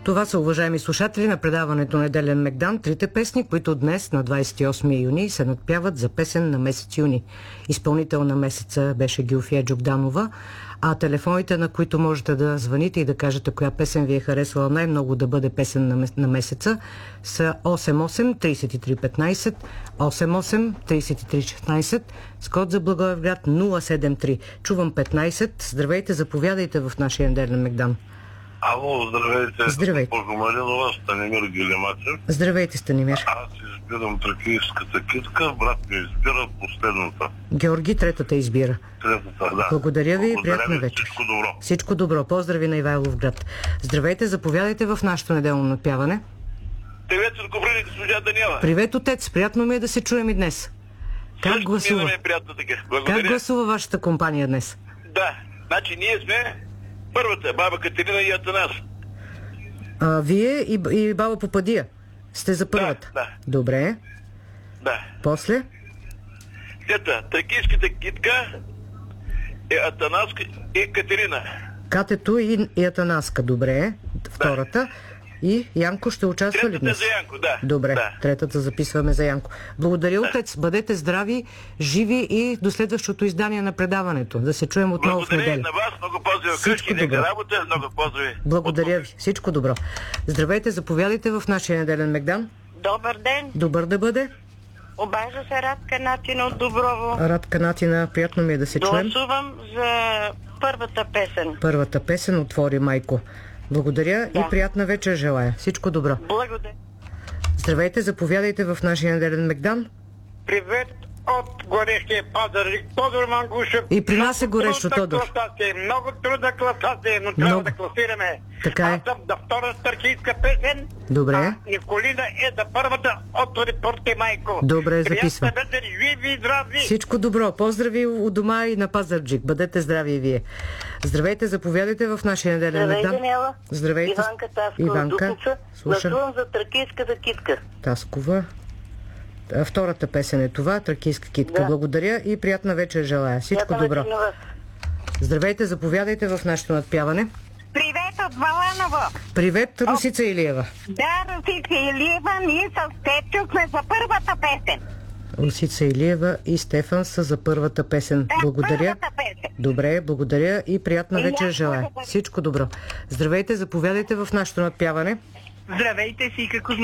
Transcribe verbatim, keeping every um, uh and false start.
Това са, уважаеми слушатели, на предаването Неделен Мегдан, трите песни, които днес на двадесет и осми юни се надпяват за песен на месец юни. Изпълнител на месеца беше Гюлфия Джогданова, а телефоните, на които можете да звъните и да кажете коя песен ви е харесвала най-много да бъде песен на месеца, са осем осем тридесет и три петнадесет, осем осем тридесет и три шестнадесет, с код за Благоевград нула седем три. Чувам петнадесет. Здравейте, заповядайте в нашия Неделен Мегдан. Ало, здравейте. Здравейте. Госпожо Маринова, Станимир Гелемачев. Здравейте, Станимир. Аз избирам тракийската китка, брат ми избира последната. Георги третата избира. Третата, да. Благодаря ви и Благодаря приятна ви, вечер. Всичко добро. Всичко добро. Поздрави на Ивайловград. Здравейте, заповядайте в нашето неделно надпяване. Привет от Коприни, госпожа Даниела. Привет, отец. Приятно ми е да се чуем и днес. Как Също гласува? ми е приятно така. Благодаря. Как гласува вашата компания днес? Да, значи ние сме първата, баба Катерина и Атанас. А, вие и, и баба Попадия сте за първата? Да, да. Добре. Да. После? Ета, тракийската китка е Атанаска и Катерина. Катето и, и Атанаска. Добре. Втората. И Янко ще участва ли Третата днес? за Янко, да. Добре, Да. третата записваме за Янко. Благодаря, Да. отец. Бъдете здрави, живи и до следващото издание на предаването. Да се чуем отново в Благодаря и неделя. на вас, много поздрави Всичко вкъщи, нека добро. работа, много поздрави. Благодаря ви. Всичко добро. Здравейте, заповядайте в нашия Неделен Мегдан. Добър ден! Добър да бъде. Обажда се Радка Натина от Доброво. Радка Натина, приятно ми е да се чуем. Гласувам за първата песен. Първата песен "Отвори, майко". Благодаря Да. и приятна вечер желая. Всичко добро. Благодаря. Здравейте, заповядайте в нашия Неделен Мегдан. Привет от горещия Пазарик, Тодор Мангушев. И при нас е горещо, Трудна Тодор. класация, много трудна класация, но трябва Много. да класираме. Така е. Аз съм за втора търкийска песен. Добре. А Николина е за първата "Отвори порте, майко". Добре, записвам. Приятна вечер, живи и здрави. Всичко добро. Поздрави у дома и на Пазарджик. Бъдете здрави и вие. Здравейте, заповядайте в нашия Неделен Здравей, Мегдан. Даниела. Здравейте. Иванка Таскова Иванка, от Дупница. слушам. Гласувам за тракийската китка. Таскова. А, Втората песен е това, "Тракийска китка". Да. Благодаря и приятна вечер желая. Всичко Приятна добро. вечер на вас. Здравейте, заповядайте в нашето надпяване. Привет от Баланово. Привет, Русица Илиева. Да, Русица Илиева, ние с Стефчо сме за първата песен. Русица Илиева и Стефан са за първата песен. Да, Благодаря. първата песен. Добре, благодаря и приятна И вечер аз желая. благодаря. Всичко добро. Здравейте, заповядайте в нашето надпяване. Здравейте, си, какво